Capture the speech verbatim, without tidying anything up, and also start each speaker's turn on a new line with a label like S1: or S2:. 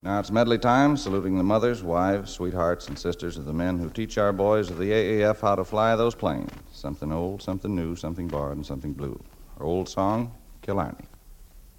S1: Now it's medley time, saluting the mothers, wives, sweethearts, and sisters of the men who teach our boys of the A A F how to fly those planes. Something old, something new, something borrowed, and something blue. Our old song, Killarney.